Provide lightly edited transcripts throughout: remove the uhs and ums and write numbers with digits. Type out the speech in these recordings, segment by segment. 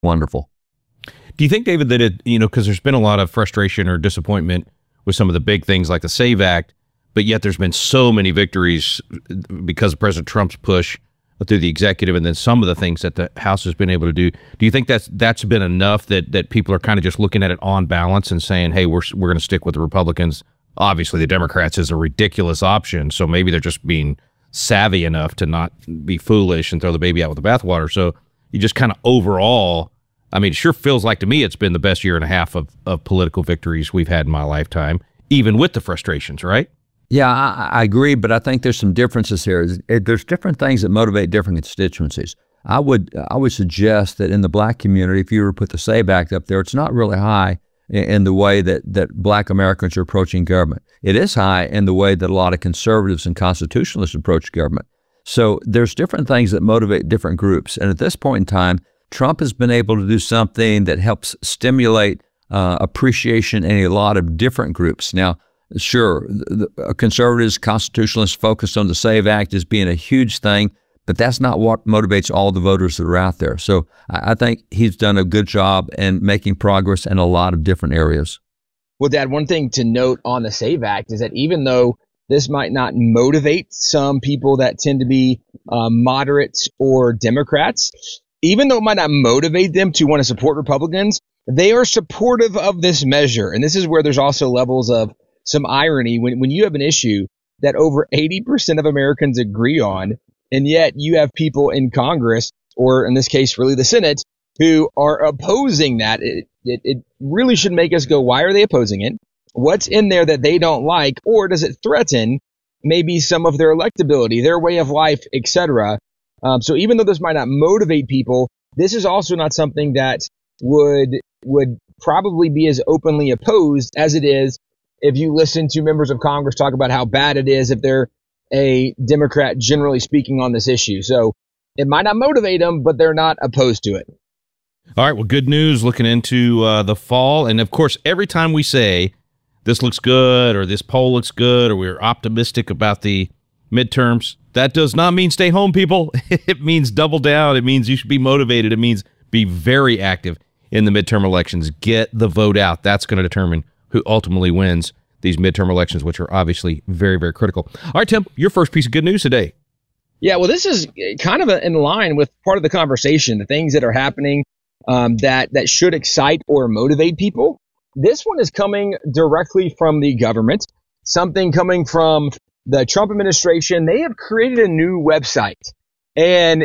wonderful. Do you think, David, that because there's been a lot of frustration or disappointment with some of the big things like the SAVE Act, but yet there's been so many victories because of President Trump's push through the executive, and then some of the things that the House has been able to do. Do you think that's been enough that people are kind of just looking at it on balance and saying, hey, we're going to stick with the Republicans? Obviously, the Democrats is a ridiculous option, so maybe they're just being savvy enough to not be foolish and throw the baby out with the bathwater. So you just kind of overall, I mean, it sure feels like to me it's been the best year and a half of political victories we've had in my lifetime, even with the frustrations, right? Yeah, I agree, but I think there's some differences here. There's different things that motivate different constituencies. I would suggest that in the black community, if you were to put the SAVE Act up there, it's not really high in the way that black Americans are approaching government. It is high in the way that a lot of conservatives and constitutionalists approach government. So there's different things that motivate different groups. And at this point in time, Trump has been able to do something that helps stimulate appreciation in a lot of different groups. Now, sure, conservatives, constitutionalists focused on the SAVE Act as being a huge thing, but that's not what motivates all the voters that are out there. So I think he's done a good job in making progress in a lot of different areas. Well, Dad, one thing to note on the SAVE Act is that even though this might not motivate some people that tend to be moderates or Democrats, even though it might not motivate them to want to support Republicans, they are supportive of this measure. And this is where there's also levels of some irony when you have an issue that over 80% of Americans agree on, and yet you have people in Congress, or in this case, really the Senate, who are opposing that. It really should make us go, why are they opposing it? What's in there that they don't like? Or does it threaten maybe some of their electability, their way of life, etc.? So even though this might not motivate people, this is also not something that would probably be as openly opposed as it is if you listen to members of Congress talk about how bad it is if they're a Democrat, generally speaking, on this issue. So it might not motivate them, but they're not opposed to it. All right. Well, good news looking into the fall. And of course, every time we say this looks good or this poll looks good or we're optimistic about the midterms, that does not mean stay home, people. It means double down. It means you should be motivated. It means be very active in the midterm elections. Get the vote out. That's going to determine who ultimately wins these midterm elections, which are obviously very, very critical. All right, Tim, your first piece of good news today. Yeah, well, this is kind of in line with part of the conversation, the things that are happening that should excite or motivate people. This one is coming directly from the government, something coming from the Trump administration. They have created a new website. And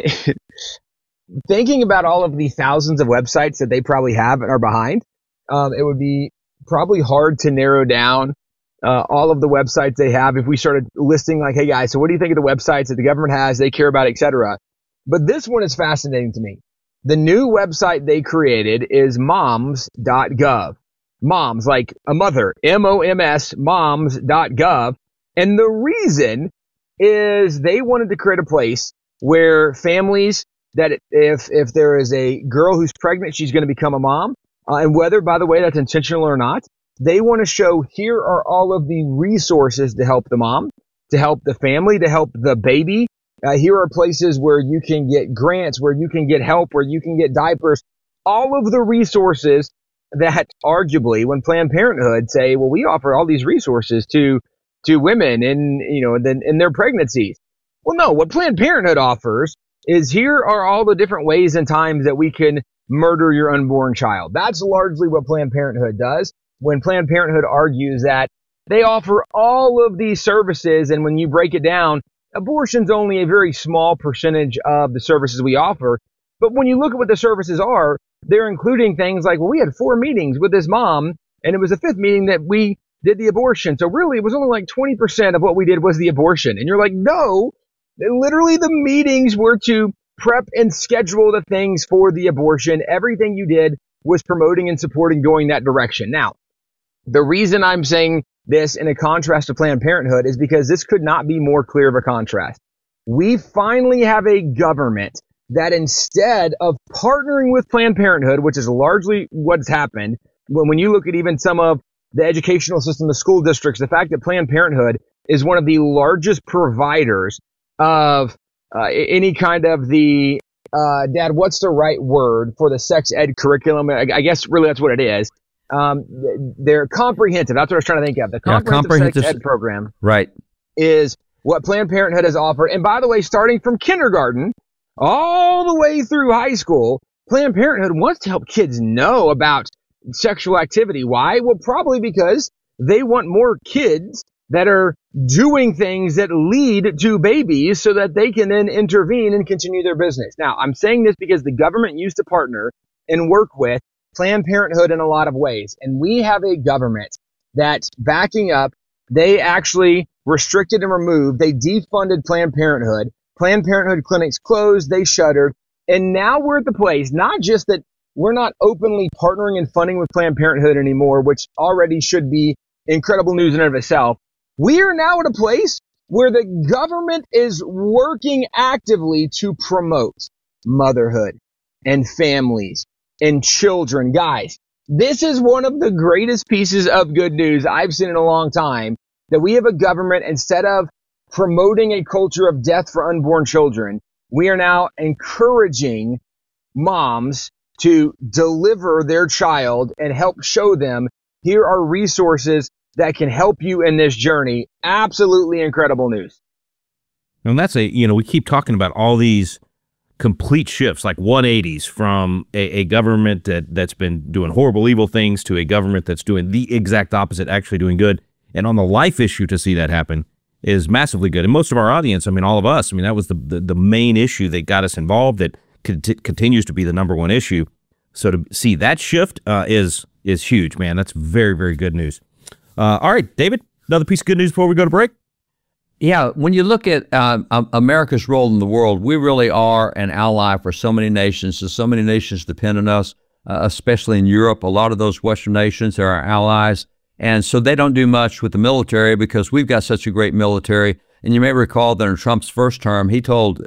thinking about all of the thousands of websites that they probably have and are behind, it would be probably hard to narrow down all of the websites they have if we started listing like, hey guys, so what do you think of the websites that the government has, they care about, etc. But this one is fascinating to me. The new website they created is moms.gov. Moms, like a mother, M-O-M-S, moms.gov. And the reason is they wanted to create a place where families that if there is a girl who's pregnant, she's going to become a mom. And whether, by the way, that's intentional or not, they want to show here are all of the resources to help the mom, to help the family, to help the baby. Here are places where you can get grants, where you can get help, where you can get diapers, all of the resources that arguably when Planned Parenthood say, well, we offer all these resources to women in their pregnancies. Well, no, what Planned Parenthood offers is here are all the different ways and times that we can murder your unborn child. That's largely what Planned Parenthood does. When Planned Parenthood argues that they offer all of these services, and when you break it down, abortion's only a very small percentage of the services we offer. But when you look at what the services are, they're including things like, well, we had 4 meetings with this mom, and it was the 5th meeting that we did the abortion. So really, it was only like 20% of what we did was the abortion. And you're like, no, literally the meetings were to prep and schedule the things for the abortion. Everything you did was promoting and supporting going that direction. Now, the reason I'm saying this in a contrast to Planned Parenthood is because this could not be more clear of a contrast. We finally have a government that instead of partnering with Planned Parenthood, which is largely what's happened, when you look at even some of the educational system, the school districts, the fact that Planned Parenthood is one of the largest providers of any kind of the Dad, what's the right word for the sex ed curriculum? I guess really that's what it is. They're comprehensive. That's what I was trying to think of. The comprehensive sex ed program, right, is what Planned Parenthood has offered. And by the way, starting from kindergarten all the way through high school, Planned Parenthood wants to help kids know about sexual activity. Why? Well, probably because they want more kids that are doing things that lead to babies so that they can then intervene and continue their business. Now, I'm saying this because the government used to partner and work with Planned Parenthood in a lot of ways. And we have a government that's backing up. They actually restricted and removed. They defunded Planned Parenthood. Planned Parenthood clinics closed. They shuttered. And now we're at the place, not just that we're not openly partnering and funding with Planned Parenthood anymore, which already should be incredible news in and of itself. We are now at a place where the government is working actively to promote motherhood and families and children. Guys, this is one of the greatest pieces of good news I've seen in a long time, that we have a government, instead of promoting a culture of death for unborn children, we are now encouraging moms to deliver their child and help show them, here are resources that can help you in this journey. Absolutely incredible news. And that's we keep talking about all these complete shifts, like 180s from a government that's been doing horrible, evil things to a government that's doing the exact opposite, actually doing good. And on the life issue, to see that happen is massively good. And most of our audience, all of us, that was the main issue that got us involved, that continues to be the number one issue. So to see that shift is huge, man. That's very, very good news. All right, David, another piece of good news before we go to break. Yeah, when you look at America's role in the world, we really are an ally for so many nations. So many nations depend on us, especially in Europe. A lot of those Western nations are our allies. And so they don't do much with the military because we've got such a great military. And you may recall that in Trump's first term, he told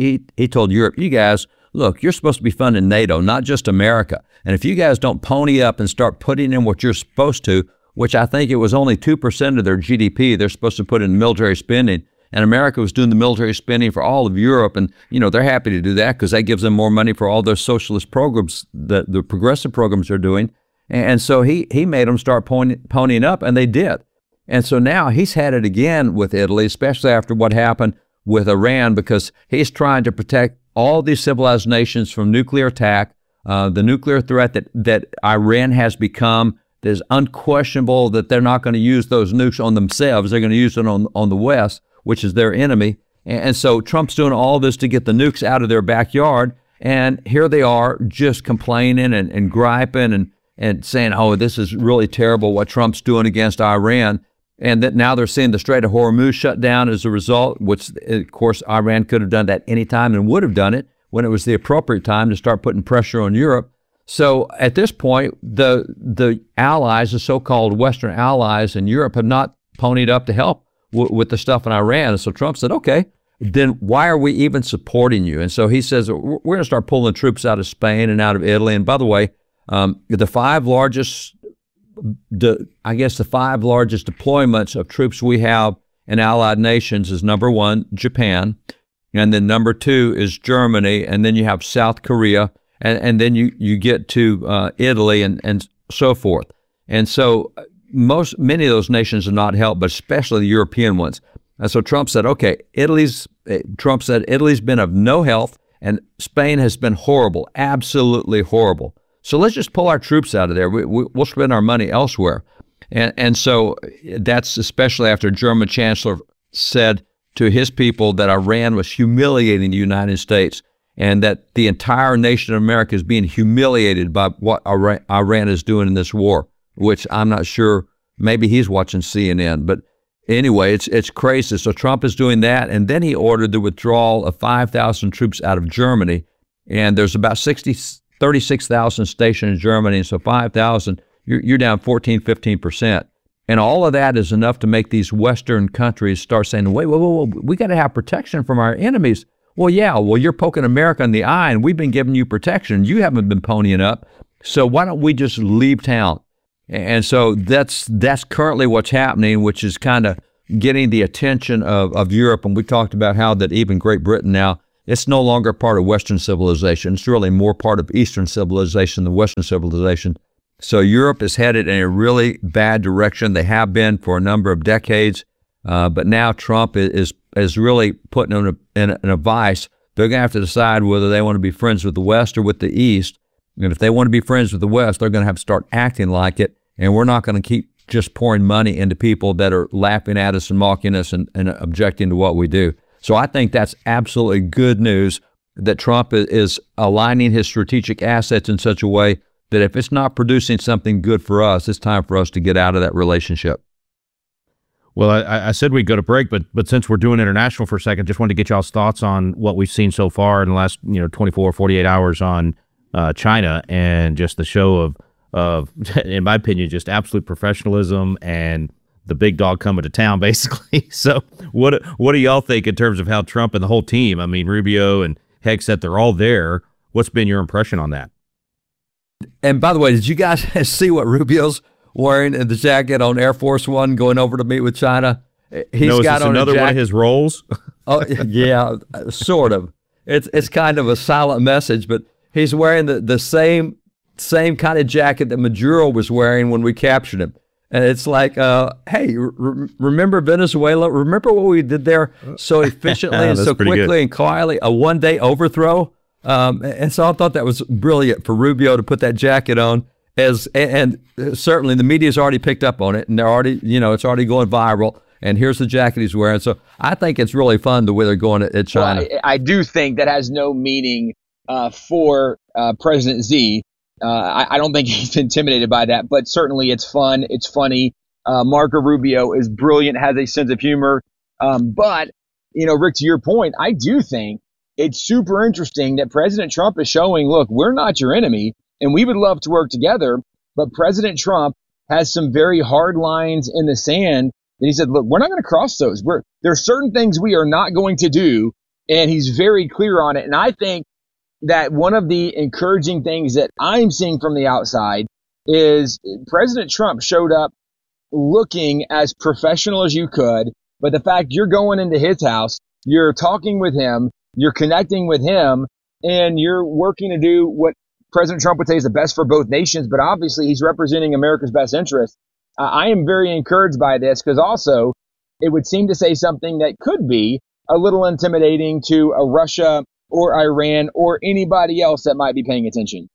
Europe, you guys, look, you're supposed to be funding NATO, not just America. And if you guys don't pony up and start putting in what you're supposed to, which I think it was only 2% of their GDP they're supposed to put in military spending. And America was doing the military spending for all of Europe. And, they're happy to do that because that gives them more money for all their socialist programs, the progressive programs they're doing. And so he made them start ponying up, and they did. And so now he's had it again with Italy, especially after what happened with Iran, because he's trying to protect all these civilized nations from nuclear attack, the nuclear threat that Iran has become. It's unquestionable that they're not going to use those nukes on themselves. They're going to use it on the West, which is their enemy. And so Trump's doing all this to get the nukes out of their backyard. And here they are just complaining and griping and saying, oh, this is really terrible what Trump's doing against Iran. And that now they're seeing the Strait of Hormuz shut down as a result, which, of course, Iran could have done that any time and would have done it when it was the appropriate time to start putting pressure on Europe. So at this point, the allies, the so-called Western allies in Europe, have not ponied up to help with the stuff in Iran. And so Trump said, okay, then why are we even supporting you? And so he says, we're going to start pulling troops out of Spain and out of Italy. And by the way, the five largest deployments of troops we have in allied nations is number one, Japan. And then number two is Germany. And then you have South Korea. And then you get to Italy and so forth. And so many of those nations are not helped, but especially the European ones. And so Trump said, okay, Italy's been of no help, and Spain has been horrible, absolutely horrible. So let's just pull our troops out of there. We'll spend our money elsewhere. And so that's especially after German Chancellor said to his people that Iran was humiliating the United States, and that the entire nation of America is being humiliated by what Iran is doing in this war, which I'm not sure, maybe he's watching CNN. But anyway, it's crazy. So Trump is doing that, and then he ordered the withdrawal of 5,000 troops out of Germany, and there's about 36,000 stationed in Germany, and so 5,000, you're down 15%. And all of that is enough to make these Western countries start saying, wait, we got to have protection from our enemies. Well, yeah, you're poking America in the eye, and we've been giving you protection. You haven't been ponying up. So why don't we just leave town? And so that's currently what's happening, which is kind of getting the attention of Europe. And we talked about how that even Great Britain now it's no longer part of Western civilization. It's really more part of Eastern civilization than Western civilization. So Europe is headed in a really bad direction. They have been for a number of decades, but now Trump is really putting them in a vice. They're going to have to decide whether they want to be friends with the West or with the East. And if they want to be friends with the West, they're going to have to start acting like it. And we're not going to keep just pouring money into people that are laughing at us and mocking us and objecting to what we do. So I think that's absolutely good news that Trump is aligning his strategic assets in such a way that if it's not producing something good for us, it's time for us to get out of that relationship. Well, I said we'd go to break, but since we're doing international for a second, just wanted to get y'all's thoughts on what we've seen so far in the last 24, 48 hours on China, and just the show of, in my opinion, just absolute professionalism and the big dog coming to town, basically. So what do y'all think in terms of how Trump and the whole team, I mean, Rubio and Hegseth, they're all there. What's been your impression on that? And by the way, did you guys see what Rubio's wearing in the jacket on Air Force One going over to meet with China? He's got on another one of his roles. Oh, yeah, sort of. It's kind of a silent message, but he's wearing the same kind of jacket that Maduro was wearing when we captured him. And it's like, hey, remember Venezuela? Remember what we did there so efficiently and so quickly and quietly? A one-day overthrow? And so I thought that was brilliant for Rubio to put that jacket on. And certainly the media's already picked up on it, and they're already, it's already going viral. And here's the jacket he's wearing. So I think it's really fun the way they're going at China. Well, I do think that has no meaning for President Xi. I don't think he's intimidated by that, but certainly it's fun. It's funny. Marco Rubio is brilliant, has a sense of humor. But, Rick, to your point, I do think it's super interesting that President Trump is showing, look, we're not your enemy, and we would love to work together. But President Trump has some very hard lines in the sand that he said, look, we're not going to cross those. There are certain things we are not going to do, and he's very clear on it. And I think that one of the encouraging things that I'm seeing from the outside is President Trump showed up looking as professional as you could, but the fact you're going into his house, you're talking with him, you're connecting with him, and you're working to do what President Trump would say is the best for both nations, but obviously he's representing America's best interest. I am very encouraged by this because also it would seem to say something that could be a little intimidating to a Russia or Iran or anybody else that might be paying attention.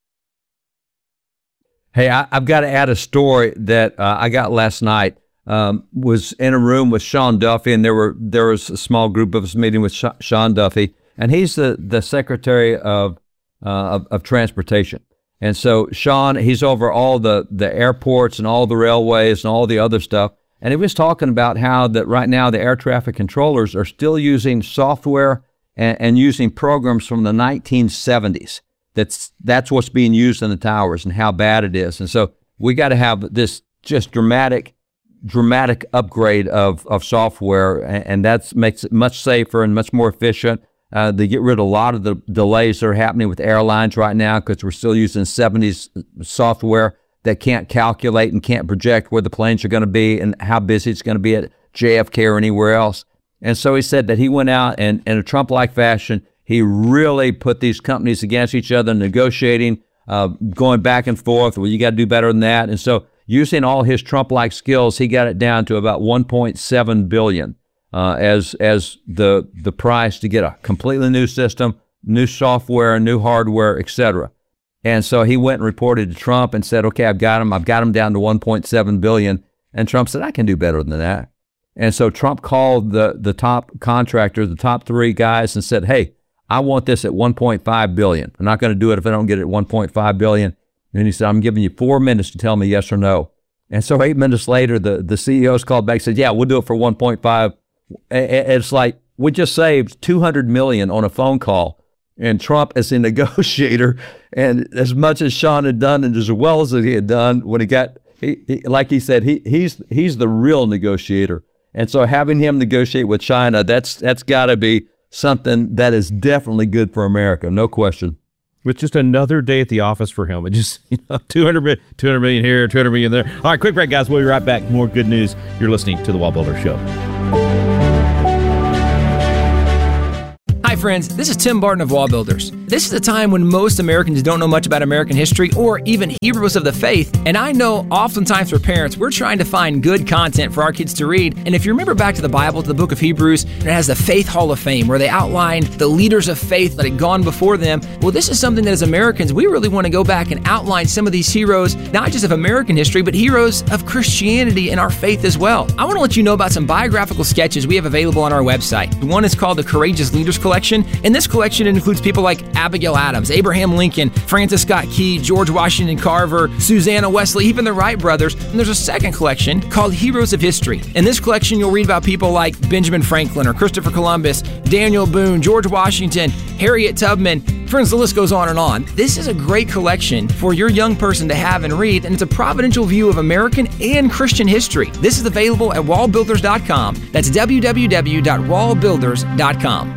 Hey, I've got to add a story that I got last night. Was in a room with Sean Duffy, and there was a small group of us meeting with Sean Duffy, and he's the Secretary of Transportation. And so Sean, he's over all the airports and all the railways and all the other stuff. And he was talking about how that right now the air traffic controllers are still using software and using programs from the 1970s. That's what's being used in the towers and how bad it is. And so we got to have this just dramatic upgrade of software, and that makes it much safer and much more efficient. They get rid of a lot of the delays that are happening with airlines right now because we're still using 70s software that can't calculate and can't project where the planes are going to be and how busy it's going to be at JFK or anywhere else. And so he said that he went out and in a Trump-like fashion, he really put these companies against each other, negotiating, going back and forth. Well, you got to do better than that. And so using all his Trump-like skills, he got it down to about $1.7 billion as the price to get a completely new system, new software, new hardware, etc. And so he went and reported to Trump and said, okay, I've got him down to $1.7 billion. And Trump said, I can do better than that. And so Trump called the top contractors, the top three guys, and said, hey, I want this at $1.5 billion. I'm not going to do it if I don't get it at $1.5 billion. And he said, I'm giving you 4 minutes to tell me yes or no. And so 8 minutes later, the CEOs called back and said, yeah, we'll do it for 1.5. It's like we just saved $200 million on a phone call. And Trump is a negotiator. And as much as Sean had done and as well as he had done when he got, like he said, he's the real negotiator. And so having him negotiate with China, that's got to be something that is definitely good for America, no question. With just another day at the office for him. It just, 200 million here, 200 million there. All right, quick break, guys. We'll be right back. More good news. You're listening to The Wall Builder Show. Hi, friends, this is Tim Barton of Wall Builders. This is a time when most Americans don't know much about American history or even heroes of the faith, and I know oftentimes for parents, we're trying to find good content for our kids to read, and if you remember back to the Bible, to the book of Hebrews, it has the Faith Hall of Fame, where they outline the leaders of faith that had gone before them. Well, this is something that as Americans, we really want to go back and outline some of these heroes, not just of American history, but heroes of Christianity and our faith as well. I want to let you know about some biographical sketches we have available on our website. One is called the Courageous Leaders Collection, and this collection includes people like Abigail Adams, Abraham Lincoln, Francis Scott Key, George Washington Carver, Susanna Wesley, even the Wright brothers. And there's a second collection called Heroes of History. In this collection, you'll read about people like Benjamin Franklin or Christopher Columbus, Daniel Boone, George Washington, Harriet Tubman. Friends, the list goes on and on. This is a great collection for your young person to have and read, and it's a providential view of American and Christian history. This is available at wallbuilders.com. That's www.wallbuilders.com.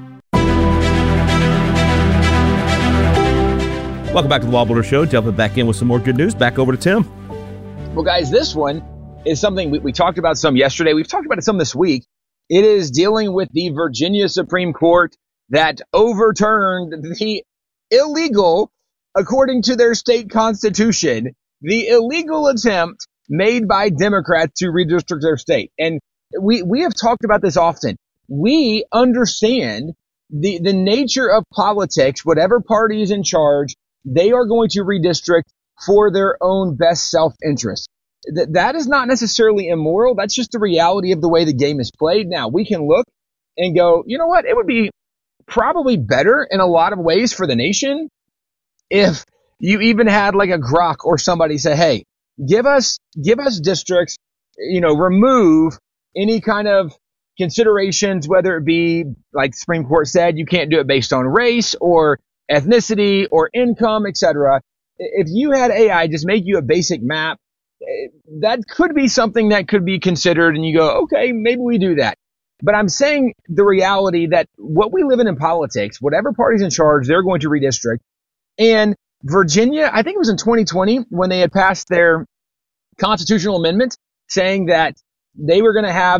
Welcome back to the Wall Builder Show. Jumping back in with some more good news. Back over to Tim. Well, guys, this one is something we talked about some yesterday. We've talked about it some this week. It is dealing with the Virginia Supreme Court that overturned the illegal, according to their state constitution, the illegal attempt made by Democrats to redistrict their state. And we have talked about this often. We understand the nature of politics. Whatever party is in charge, they are going to redistrict for their own best self-interest. That is not necessarily immoral. That's just the reality of the way the game is played. Now, we can look and go, you know what? It would be probably better in a lot of ways for the nation if you even had like a Grok or somebody say, hey, give us districts, remove any kind of considerations, whether it be, like the Supreme Court said, you can't do it based on race or ethnicity or income, etc. If you had AI just make you a basic map, that could be something that could be considered, and you go, okay, maybe we do that. But I'm saying the reality that what we live in politics, whatever party's in charge, they're going to redistrict. And Virginia, I think it was in 2020 when they had passed their constitutional amendment saying that they were going to have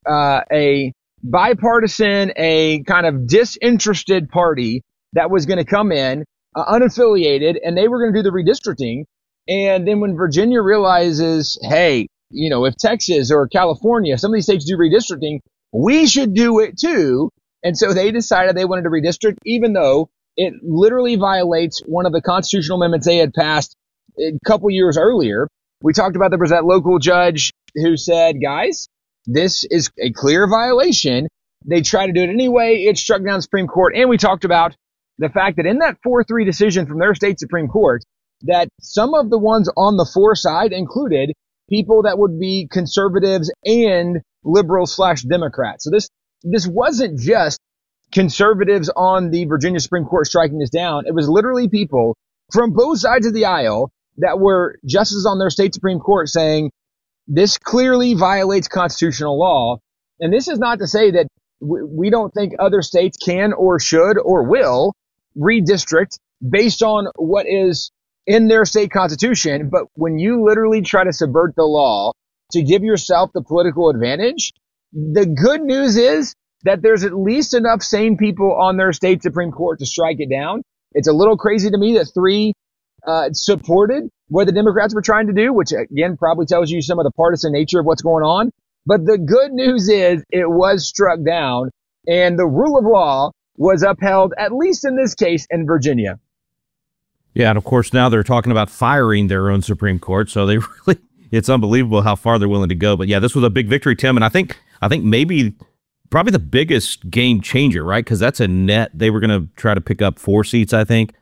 a bipartisan, a kind of disinterested party that was going to come in, unaffiliated, and they were going to do the redistricting. And then when Virginia realizes, hey, if Texas or California, some of these states do redistricting, we should do it too. And so they decided they wanted to redistrict, even though it literally violates one of the constitutional amendments they had passed a couple years earlier. We talked about there was that local judge who said, guys, this is a clear violation. They tried to do it anyway. It struck down the Supreme Court. And we talked about the fact that in that 4-3 decision from their state Supreme Court, that some of the ones on the for side included people that would be conservatives and liberals/Democrats. So this wasn't just conservatives on the Virginia Supreme Court striking this down. It was literally people from both sides of the aisle that were justices on their state Supreme Court saying this clearly violates constitutional law. And this is not to say that we don't think other states can or should or will redistrict based on what is in their state constitution. But when you literally try to subvert the law to give yourself the political advantage, the good news is that there's at least enough sane people on their state Supreme Court to strike it down. It's a little crazy to me that 3 supported what the Democrats were trying to do, which again probably tells you some of the partisan nature of what's going on. But the good news is it was struck down and the rule of law was upheld, at least in this case, in Virginia. Yeah, and of course now they're talking about firing their own Supreme Court, so they really, it's unbelievable how far they're willing to go. But yeah, this was a big victory, Tim, and I think maybe probably the biggest game changer, right? Because that's a net. They were going to try to pick up 4 seats, I think,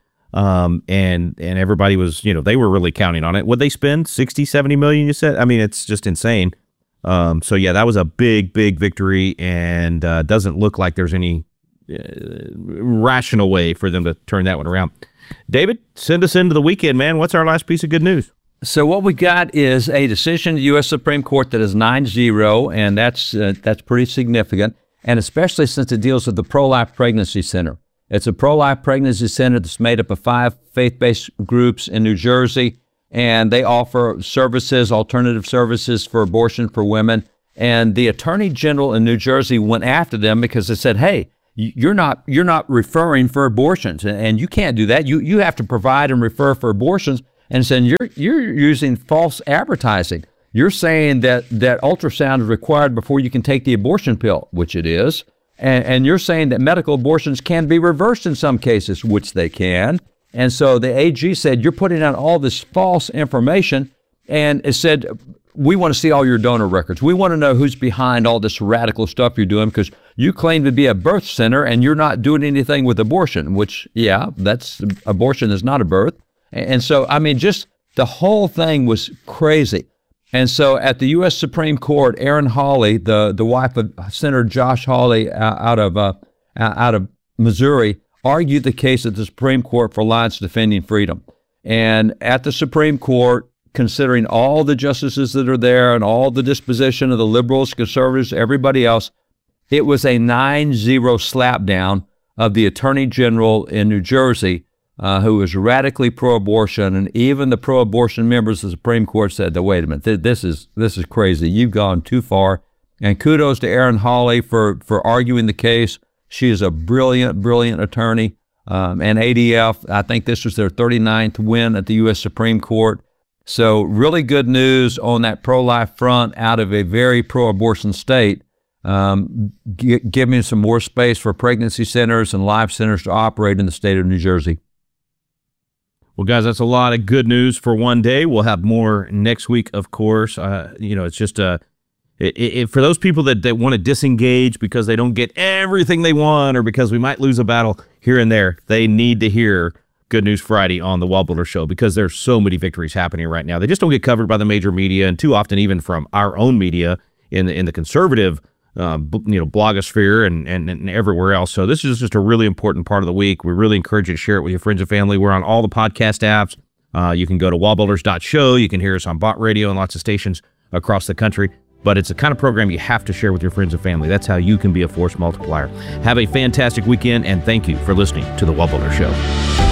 and everybody was, they were really counting on it. Would they spend 60, 70 million? You said. I mean, it's just insane. So yeah, that was a big victory, and doesn't look like there's any rational way for them to turn that one around. David, send us into the weekend, man. What's our last piece of good news? So what we got is a decision of the U.S. Supreme Court that is 9-0, and that's pretty significant, and especially since it deals with the Pro-Life Pregnancy Center. It's a pro-life pregnancy center that's made up of 5 faith-based groups in New Jersey, and they offer services, alternative services for abortion for women. And the Attorney General in New Jersey went after them because they said, hey, you're not referring for abortions, and you can't do that. You have to provide and refer for abortions, and saying you're using false advertising. You're saying that ultrasound is required before you can take the abortion pill, which it is, and you're saying that medical abortions can be reversed in some cases, which they can. And so the AG said, you're putting out all this false information, and it said, we want to see all your donor records. We want to know who's behind all this radical stuff you're doing, because you claim to be a birth center and you're not doing anything with abortion, which, abortion is not a birth. And so, I mean, just the whole thing was crazy. And so at the U.S. Supreme Court, Erin Hawley, the wife of Senator Josh Hawley out of Missouri, argued the case at the Supreme Court for Alliance Defending Freedom. And at the Supreme Court, considering all the justices that are there and all the disposition of the liberals, conservatives, everybody else, it was a 9-0 slapdown of the Attorney General in New Jersey, who was radically pro-abortion, and even the pro-abortion members of the Supreme Court said, "Wait a minute, this is crazy. You've gone too far." And kudos to Erin Hawley for arguing the case. She is a brilliant attorney. And ADF, I think this was their 39th win at the U.S. Supreme Court. So really good news on that pro-life front out of a very pro-abortion state. Giving some more space for pregnancy centers and life centers to operate in the state of New Jersey. Well, guys, that's a lot of good news for one day. We'll have more next week, of course. It's just for those people that want to disengage because they don't get everything they want or because we might lose a battle here and there, they need to hear Good News Friday on the Wallbuilder Show, because there's so many victories happening right now. They just don't get covered by the major media, and too often even from our own media in the conservative blogosphere and everywhere else. So this is just a really important part of the week. We really encourage you to share it with your friends and family. We're on all the podcast apps. You can go to wallbuilders.show. You can hear us on Bot Radio and lots of stations across the country. But it's the kind of program you have to share with your friends and family. That's how you can be a force multiplier. Have a fantastic weekend, and thank you for listening to the Wallbuilder Show.